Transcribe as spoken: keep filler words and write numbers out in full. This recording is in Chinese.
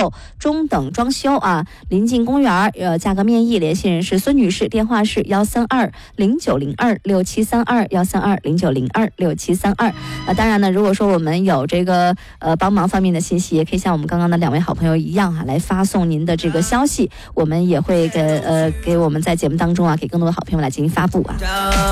售、中等装修啊，临近公园，呃，价格面议，联系人是孙女士，电话是幺三二零九零二六七三二幺三二零九零二六七三二。呃，当然呢，如果说我们有这个呃帮忙方面的信息，也可以像我们刚刚的两位好朋友一样啊，来发送您的这个消息，我们也会给呃给我们在节目当中啊，给更多的好朋友来进行发布啊。